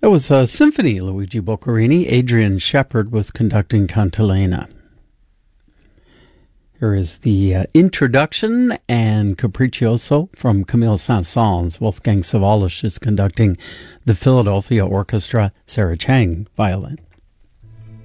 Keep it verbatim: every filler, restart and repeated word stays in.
It was a symphony, Luigi Boccherini. Adrian Shepard was conducting Cantilena. Here is the uh, introduction and Capriccioso from Camille Saint-Saëns. Wolfgang Sawallisch is conducting the Philadelphia Orchestra. Sarah Chang, violin.